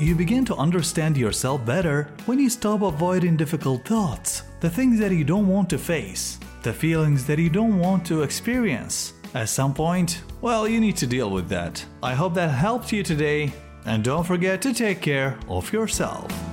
You begin to understand yourself better when you stop avoiding difficult thoughts, the things that you don't want to face, the feelings that you don't want to experience. At some point, well, you need to deal with that. I hope that helped you today, and don't forget to take care of yourself.